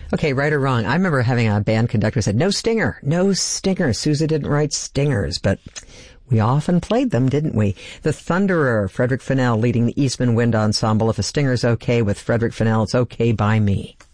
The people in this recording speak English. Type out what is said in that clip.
Okay, right or wrong. I remember having a band conductor who said, no stinger, no stinger. Sousa didn't write stingers, but we often played them, didn't we? The Thunderer, Frederick Fennell leading the Eastman Wind Ensemble. If a stinger's okay with Frederick Fennell, it's okay by me.